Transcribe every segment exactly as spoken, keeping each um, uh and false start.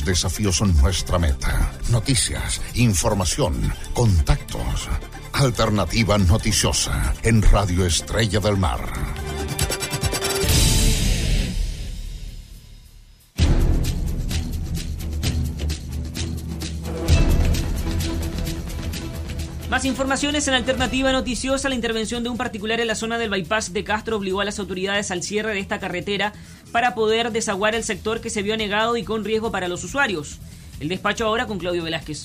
Los desafíos son nuestra meta. Noticias, información, contactos. Alternativa Noticiosa en Radio Estrella del Mar. Más informaciones en Alternativa Noticiosa. La intervención de un particular en la zona del bypass de Castro obligó a las autoridades al cierre de esta carretera para poder desaguar el sector que se vio anegado y con riesgo para los usuarios. El despacho ahora con Claudio Velázquez.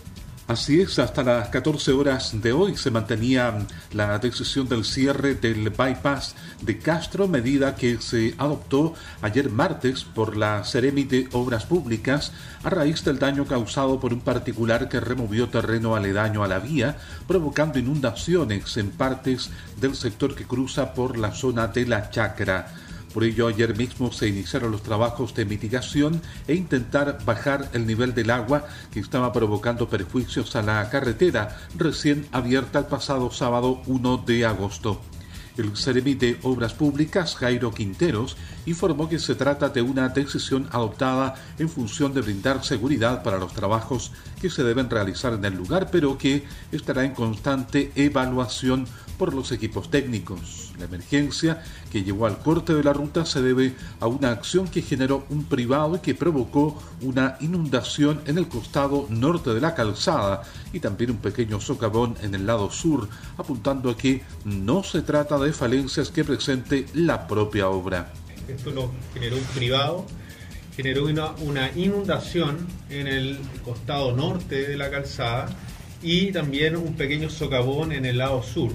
Así es, hasta las catorce horas de hoy se mantenía la decisión del cierre del bypass de Castro, medida que se adoptó ayer martes por la Seremi de Obras Públicas a raíz del daño causado por un particular que removió terreno aledaño a la vía, provocando inundaciones en partes del sector que cruza por la zona de la Chacra. Por ello, ayer mismo se iniciaron los trabajos de mitigación e intentar bajar el nivel del agua que estaba provocando perjuicios a la carretera, recién abierta el pasado sábado primero de agosto. El Seremi de Obras Públicas, Jairo Quinteros, informó que se trata de una decisión adoptada en función de brindar seguridad para los trabajos que se deben realizar en el lugar, pero que estará en constante evaluación por los equipos técnicos. La emergencia que llevó al corte de la ruta se debe a una acción que generó un privado y que provocó una inundación en el costado norte de la calzada y también un pequeño socavón en el lado sur, apuntando a que no se trata de falencias que presente la propia obra. Esto lo generó un privado, generó una, una inundación en el costado norte de la calzada y también un pequeño socavón en el lado sur.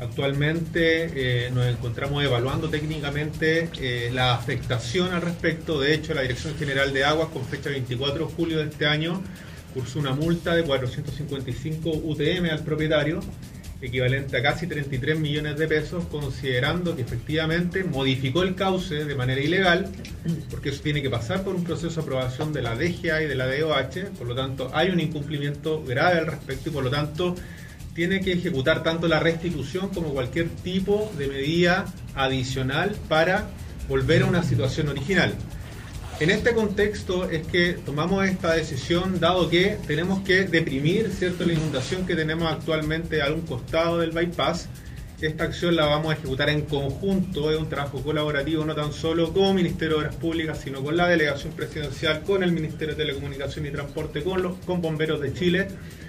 Actualmente eh, nos encontramos evaluando técnicamente eh, la afectación al respecto. De hecho, la Dirección General de Aguas, con fecha veinticuatro de julio de este año, cursó una multa de cuatrocientos cincuenta y cinco U T M al propietario, equivalente a casi treinta y tres millones de pesos, considerando que efectivamente modificó el cauce de manera ilegal, porque eso tiene que pasar por un proceso de aprobación de la D G A y de la D O H. Por lo tanto, hay un incumplimiento grave al respecto y por lo tanto tiene que ejecutar tanto la restitución como cualquier tipo de medida adicional para volver a una situación original. En este contexto es que tomamos esta decisión, dado que tenemos que deprimir, ¿cierto?, la inundación que tenemos actualmente a un costado del bypass. Esta acción la vamos a ejecutar en conjunto, es un trabajo colaborativo no tan solo con el Ministerio de Obras Públicas, sino con la Delegación Presidencial, con el Ministerio de Telecomunicación y Transporte, con los con Bomberos de Chile.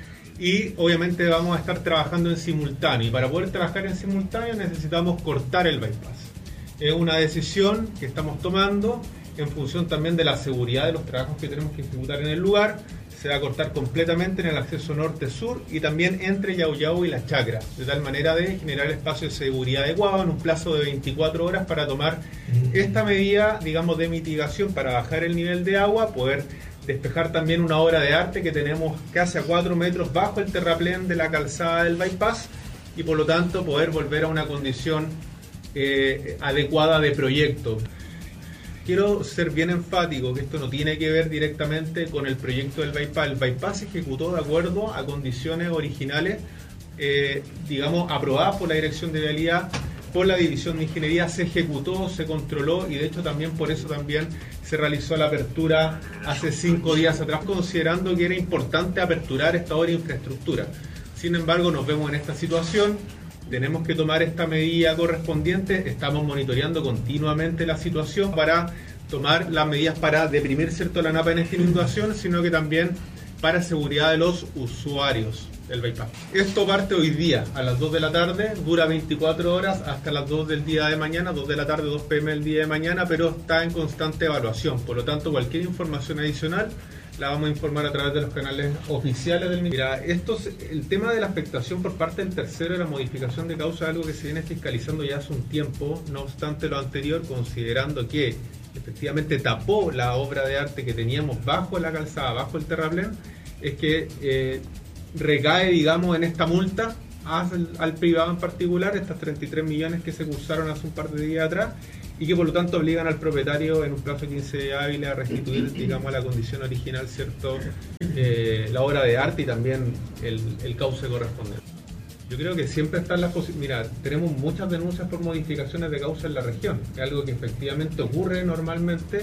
Y obviamente vamos a estar trabajando en simultáneo, y para poder trabajar en simultáneo necesitamos cortar el bypass. Es una decisión que estamos tomando en función también de la seguridad de los trabajos que tenemos que ejecutar en el lugar. Se va a cortar completamente en el acceso norte-sur y también entre Yauyao y La Chacra, de tal manera de generar espacio de seguridad adecuado en un plazo de veinticuatro horas para tomar esta medida, digamos, de mitigación para bajar el nivel de agua, poder despejar también una obra de arte que tenemos casi a cuatro metros bajo el terraplén de la calzada del bypass y por lo tanto poder volver a una condición eh, adecuada de proyecto. Quiero ser bien enfático que esto no tiene que ver directamente con el proyecto del bypass. El bypass se ejecutó de acuerdo a condiciones originales, eh, digamos, aprobadas por la Dirección de Vialidad, por la División de Ingeniería. Se ejecutó, se controló y de hecho también por eso también se realizó la apertura hace cinco días atrás, considerando que era importante aperturar esta obra de infraestructura. Sin embargo, nos vemos en esta situación. Tenemos que tomar esta medida correspondiente, estamos monitoreando continuamente la situación para tomar las medidas para deprimir, ¿cierto?, la napa en esta inundación, sino que también para seguridad de los usuarios del bypass. Esto parte hoy día a las dos de la tarde, dura veinticuatro horas hasta las dos del día de mañana, dos de la tarde, dos pm del día de mañana, pero está en constante evaluación. Por lo tanto, cualquier información adicional la vamos a informar a través de los canales oficiales del Ministerio. Mira, esto, el tema de la afectación por parte del tercero de la modificación de causa es algo que se viene fiscalizando ya hace un tiempo. No obstante lo anterior, considerando que efectivamente tapó la obra de arte que teníamos bajo la calzada, bajo el terraplén, es que eh, recae, digamos, en esta multa al, al privado en particular, estas treinta y tres millones que se cursaron hace un par de días atrás, y que por lo tanto obligan al propietario en un plazo de quince días hábiles a restituir, digamos, a la condición original, ¿cierto?, eh, la obra de arte y también el, el cauce correspondiente. Yo creo que siempre están las posibilidades. Mira, tenemos muchas denuncias por modificaciones de causa en la región, es algo que efectivamente ocurre normalmente,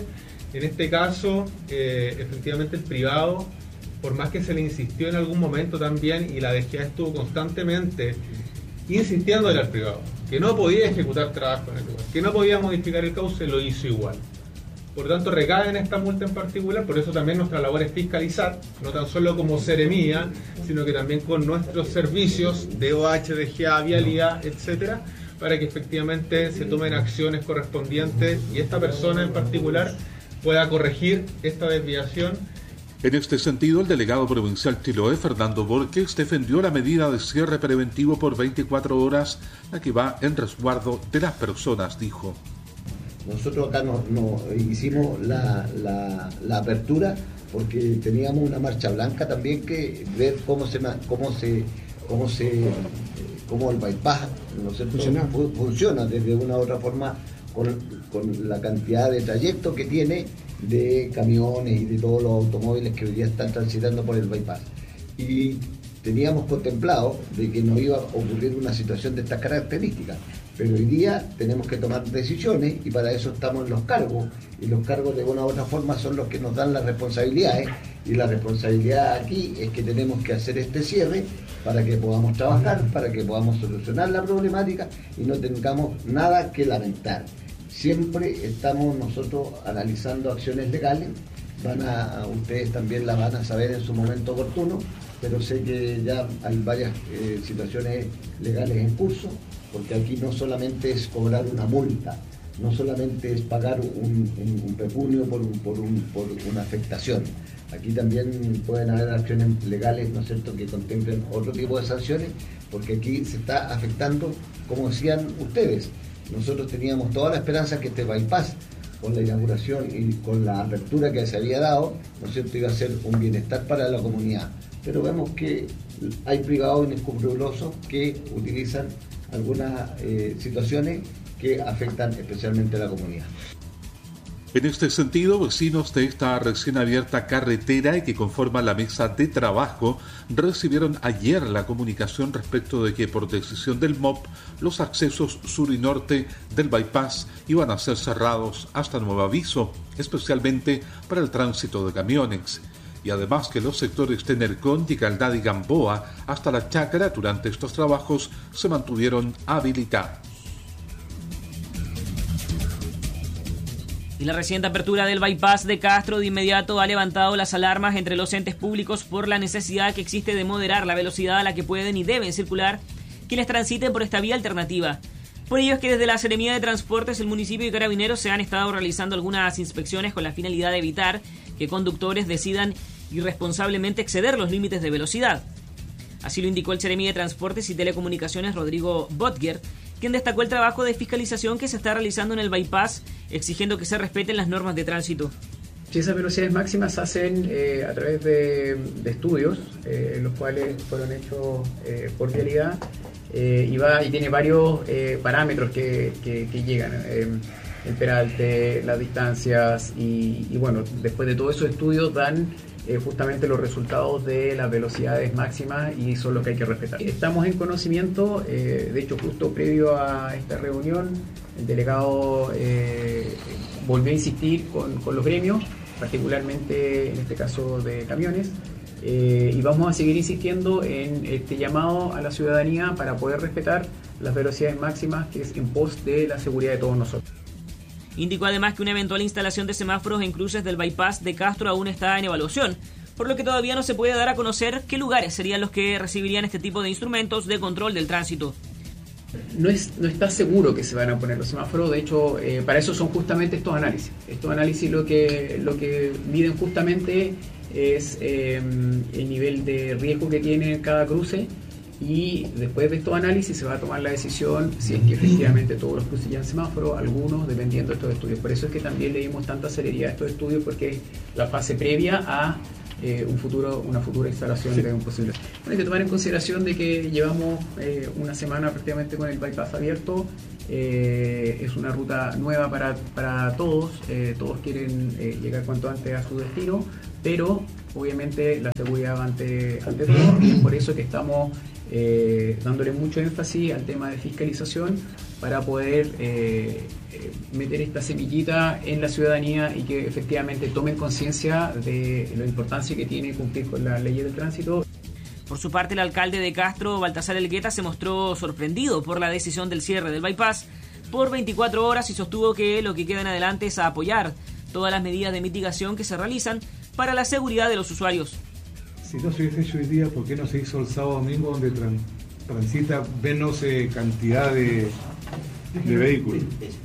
En este caso, eh, efectivamente el privado, por más que se le insistió en algún momento también, y la D G A estuvo constantemente insistiéndole al privado, que no podía ejecutar trabajo en el lugar, que no podía modificar el cauce, lo hizo igual. Por tanto, recae en esta multa en particular, por eso también nuestra labor es fiscalizar, no tan solo como Seremía, sino que también con nuestros servicios de O H, D G A, Vialidad, etcétera, para que efectivamente se tomen acciones correspondientes y esta persona en particular pueda corregir esta desviación. En este sentido, el delegado provincial Chiloé, Fernando Borges, defendió la medida de cierre preventivo por veinticuatro horas, la que va en resguardo de las personas, dijo. Nosotros acá no, no hicimos la, la, la apertura porque teníamos una marcha blanca también que ver cómo se cómo se cómo se cómo el bypass, ¿no es cierto?, funciona. funciona desde una u otra forma con, con la cantidad de trayecto que tiene de camiones y de todos los automóviles que hoy día están transitando por el bypass. Y teníamos contemplado de que no iba a ocurrir una situación de estas características, pero hoy día tenemos que tomar decisiones y para eso estamos en los cargos, y los cargos de una u otra forma son los que nos dan las responsabilidades, y la responsabilidad aquí es que tenemos que hacer este cierre para que podamos trabajar, para que podamos solucionar la problemática y no tengamos nada que lamentar. Siempre estamos nosotros analizando acciones legales, van a, ustedes también las van a saber en su momento oportuno, pero sé que ya hay varias eh, situaciones legales en curso, porque aquí no solamente es cobrar una multa, no solamente es pagar un, un, un pecunio por, un, por, un, por una afectación. Aquí también pueden haber acciones legales, ¿no es cierto?, que contemplen otro tipo de sanciones, porque aquí se está afectando, como decían ustedes. Nosotros teníamos toda la esperanza que este bypass, con la inauguración y con la apertura que se había dado, ¿no es cierto?, iba a ser un bienestar para la comunidad. Pero vemos que hay privados inescrupulosos que utilizan algunas eh, situaciones que afectan especialmente a la comunidad. En este sentido, vecinos de esta recién abierta carretera y que conforman la mesa de trabajo recibieron ayer la comunicación respecto de que por decisión del M O P los accesos sur y norte del bypass iban a ser cerrados hasta nuevo aviso, especialmente para el tránsito de camiones. Y además que los sectores de Nercón, Yicaldad y Gamboa hasta la Chácara durante estos trabajos se mantuvieron habilitados. Y la reciente apertura del bypass de Castro de inmediato ha levantado las alarmas entre los entes públicos por la necesidad que existe de moderar la velocidad a la que pueden y deben circular quienes transiten por esta vía alternativa. Por ello es que desde la Seremía de Transportes, el municipio y Carabineros se han estado realizando algunas inspecciones con la finalidad de evitar que conductores decidan irresponsablemente exceder los límites de velocidad. Así lo indicó el Seremí de Transportes y Telecomunicaciones, Rodrigo Botger, quien destacó el trabajo de fiscalización que se está realizando en el bypass, exigiendo que se respeten las normas de tránsito. Si esas velocidades máximas se hacen eh, a través de, de estudios, eh, los cuales fueron hechos eh, por Vialidad, eh, y, va, y tiene varios eh, parámetros que, que, que llegan, eh, el peralte, las distancias, y, y bueno, después de todos esos estudios dan eh, justamente los resultados de las velocidades máximas y son lo que hay que respetar. Estamos en conocimiento, eh, de hecho justo previo a esta reunión, el delegado eh, volvió a insistir con, con los gremios, particularmente en este caso de camiones, eh, y vamos a seguir insistiendo en este llamado a la ciudadanía para poder respetar las velocidades máximas, que es en pos de la seguridad de todos nosotros. Indicó además que una eventual instalación de semáforos en cruces del bypass de Castro aún está en evaluación, por lo que todavía no se puede dar a conocer qué lugares serían los que recibirían este tipo de instrumentos de control del tránsito. No, es, no está seguro que se van a poner los semáforos, de hecho, eh, para eso son justamente estos análisis. Estos análisis lo que, lo que miden justamente es eh, el nivel de riesgo que tiene cada cruce, y después de estos análisis se va a tomar la decisión si es que efectivamente todos los cruces llevan semáforo, algunos dependiendo de estos estudios. Por eso es que también le dimos tanta seriedad a estos estudios, porque es la fase previa a eh, un futuro, una futura instalación sí. de un posible. Bueno, hay que tomar en consideración de que llevamos eh, una semana prácticamente con el bypass abierto, eh, es una ruta nueva para, para todos, eh, todos quieren eh, llegar cuanto antes a su destino, pero obviamente la seguridad ante, ante todo, y por eso que estamos Eh, dándole mucho énfasis al tema de fiscalización para poder eh, eh, meter esta semillita en la ciudadanía y que efectivamente tomen conciencia de la importancia que tiene cumplir con las leyes del tránsito. Por su parte, el alcalde de Castro, Baltasar Elgueta, se mostró sorprendido por la decisión del cierre del bypass por veinticuatro horas y sostuvo que lo que queda en adelante es a apoyar todas las medidas de mitigación que se realizan para la seguridad de los usuarios. Si no se hubiese hecho hoy día, ¿por qué no se hizo el sábado domingo donde tran- transita menos eh, cantidad de, de vehículos?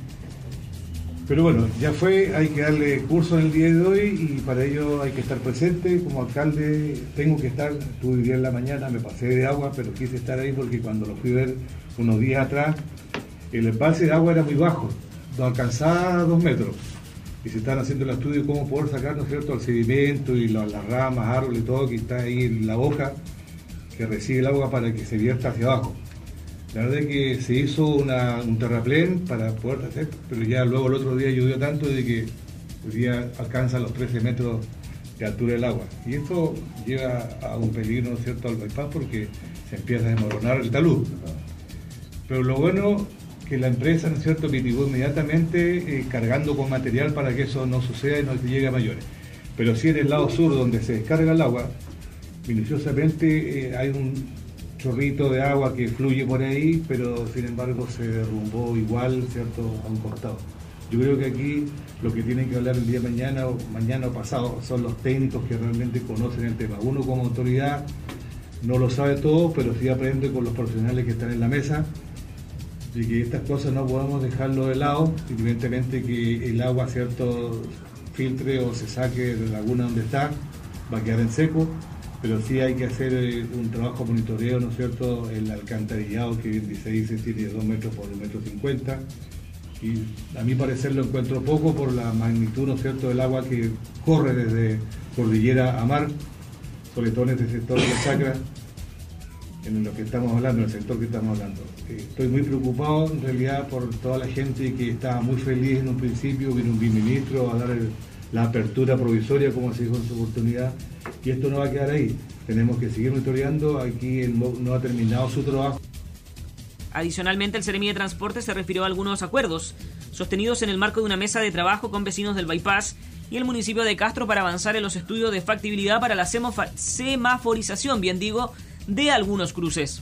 Pero bueno, ya fue, hay que darle curso en el día de hoy y para ello hay que estar presente. Como alcalde tengo que estar, estuve hoy día en la mañana, me pasé de agua, pero quise estar ahí porque cuando lo fui a ver unos días atrás, el embalse de agua era muy bajo, no alcanzaba dos metros. Y se están haciendo el estudio de cómo poder sacar, ¿no es cierto?, el sedimento y la, las ramas, árboles y todo que está ahí en la boca que recibe el agua para que se vierta hacia abajo. La verdad es que se hizo una, un terraplén para poder hacer, pero ya luego el otro día llovió tanto de que hoy día alcanza los trece metros de altura del agua. Y esto lleva a un peligro, ¿no es cierto?, al bypass porque se empieza a desmoronar el talud. Pero lo bueno que la empresa, ¿no es cierto?, mitigó inmediatamente eh, cargando con material para que eso no suceda y no llegue a mayores. Pero sí en el lado sur, donde se descarga el agua, minuciosamente eh, hay un chorrito de agua que fluye por ahí, pero sin embargo se derrumbó igual, ¿cierto?, a un costado. Yo creo que aquí lo que tienen que hablar el día de mañana o mañana o pasado son los técnicos que realmente conocen el tema. Uno como autoridad no lo sabe todo, pero sí aprende con los profesionales que están en la mesa. Y que estas cosas no podamos dejarlo de lado, evidentemente que el agua, cierto, filtre o se saque de la laguna donde está, va a quedar en seco, pero sí hay que hacer un trabajo de monitoreo, ¿no es cierto?, el alcantarillado que se dice tiene dos metros por un metro cincuenta, y a mi parecer lo encuentro poco por la magnitud, ¿no es cierto?, del agua que corre desde cordillera a mar, sobre todo en este sector de la chacra, en lo que estamos hablando, en el sector que estamos hablando. Estoy muy preocupado en realidad por toda la gente que estaba muy feliz en un principio, vino un viceministro a dar el, la apertura provisoria, como se dijo en su oportunidad, y esto no va a quedar ahí. Tenemos que seguir monitoreando, aquí el M O B no ha terminado su trabajo. Adicionalmente, el Seremi de Transporte se refirió a algunos acuerdos sostenidos en el marco de una mesa de trabajo con vecinos del bypass y el municipio de Castro para avanzar en los estudios de factibilidad para la semofa- semaforización, bien digo, de algunos cruces.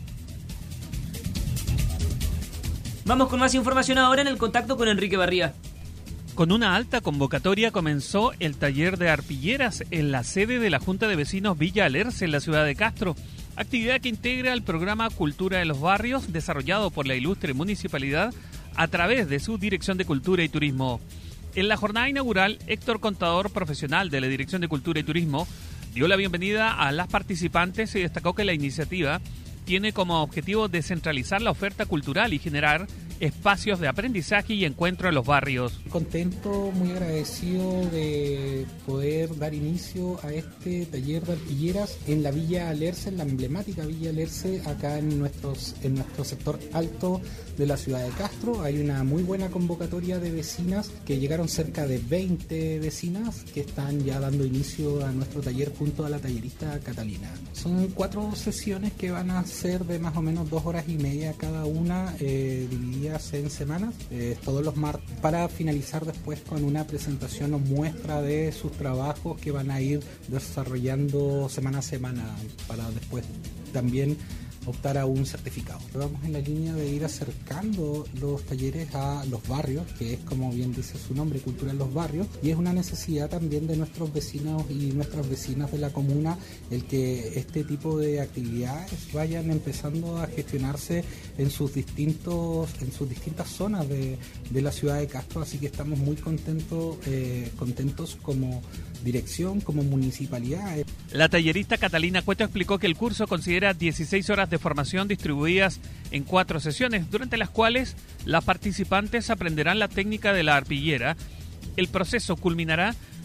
Vamos con más información ahora en el contacto con Enrique Barría. Con una alta convocatoria comenzó el taller de arpilleras en la sede de la Junta de Vecinos Villa Alerce en la ciudad de Castro, actividad que integra el programa Cultura de los Barrios desarrollado por la ilustre municipalidad a través de su Dirección de Cultura y Turismo. En la jornada inaugural, Héctor Contador, profesional de la Dirección de Cultura y Turismo, dio la bienvenida a las participantes y destacó que la iniciativa tiene como objetivo descentralizar la oferta cultural y generar espacios de aprendizaje y encuentro en los barrios. Contento, muy agradecido de poder dar inicio a este taller de arpilleras en la Villa Alerce, en la emblemática Villa Alerce, acá en, nuestros, en nuestro sector alto de la ciudad de Castro. Hay una muy buena convocatoria de vecinas, que llegaron cerca de veinte vecinas que están ya dando inicio a nuestro taller junto a la tallerista Catalina. Son cuatro sesiones que van a ser de más o menos dos horas y media cada una, eh, divididas en semanas, eh, todos los martes, para finalizar después con una presentación o muestra de sus trabajos que van a ir desarrollando semana a semana para después también optar a un certificado. Vamos en la línea de ir acercando los talleres a los barrios, que es, como bien dice su nombre, Cultura en los Barrios, y es una necesidad también de nuestros vecinos y nuestras vecinas de la comuna el que este tipo de actividades vayan empezando a gestionarse en sus distintos en sus distintas zonas de, de la ciudad de Castro, así que estamos muy contentos eh, contentos como dirección, como municipalidad. La tallerista Catalina Cueto explicó que el curso considera dieciséis horas de formación distribuidas en cuatro sesiones, durante las cuales las participantes aprenderán la técnica de la arpillera. El proceso culminará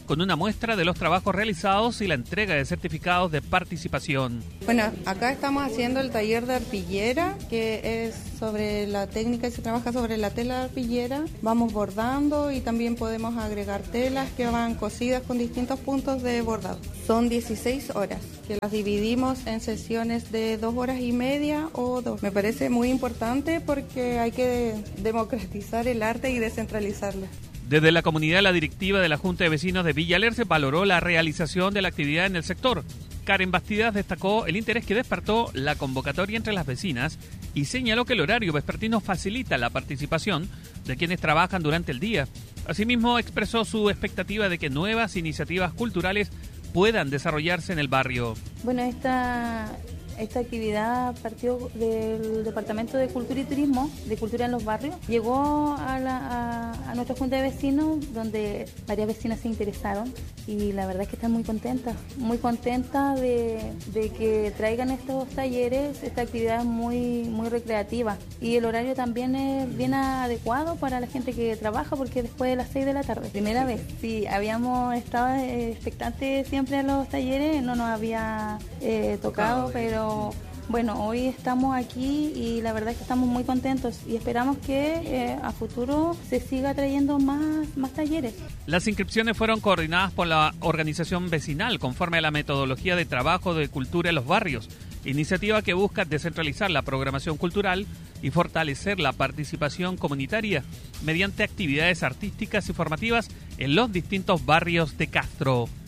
con una muestra de los trabajos realizados y la entrega de certificados de participación. Bueno, acá estamos haciendo el taller de arpillera, que es sobre la técnica y se trabaja sobre la tela de arpillera. Vamos bordando y también podemos agregar telas que van cosidas con distintos puntos de bordado. Son dieciséis horas, que las dividimos en sesiones de dos horas y media o dos. Me parece muy importante porque hay que democratizar el arte y descentralizarlo. Desde la comunidad, la directiva de la Junta de Vecinos de Villa Alerce valoró la realización de la actividad en el sector. Karen Bastidas destacó el interés que despertó la convocatoria entre las vecinas y señaló que el horario vespertino facilita la participación de quienes trabajan durante el día. Asimismo, expresó su expectativa de que nuevas iniciativas culturales puedan desarrollarse en el barrio. Bueno, esta... Esta actividad partió del Departamento de Cultura y Turismo, de Cultura en los Barrios. Llegó a, la, a, a nuestra Junta de Vecinos, donde varias vecinas se interesaron y la verdad es que están muy contentas, muy contentas de, de que traigan estos talleres. Esta actividad es muy, muy recreativa y el horario también es bien adecuado para la gente que trabaja porque después de las seis de la tarde. Primera vez, sí, habíamos estado expectantes siempre a los talleres, no nos había eh, tocado, pero bueno, hoy estamos aquí y la verdad es que estamos muy contentos y esperamos que eh, a futuro se siga trayendo más, más talleres. Las inscripciones fueron coordinadas por la organización vecinal conforme a la metodología de trabajo de cultura en los barrios, iniciativa que busca descentralizar la programación cultural y fortalecer la participación comunitaria mediante actividades artísticas y formativas en los distintos barrios de Castro.